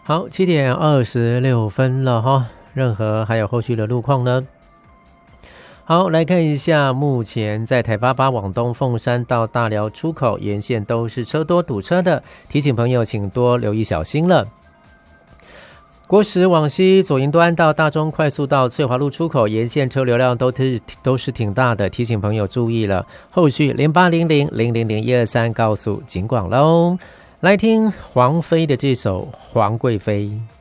好，7:26了哈，任何还有后续的路况呢？好，来看一下，目前在台88往东凤山到大寮出口沿线都是车多堵车的，提醒朋友请多留意小心了。国十往西左营端到大中快速道翠华路出口沿线车流量都是挺大的，提醒朋友注意了。后续0800000123告诉警广喽。来听黄飞的这首《皇贵妃》。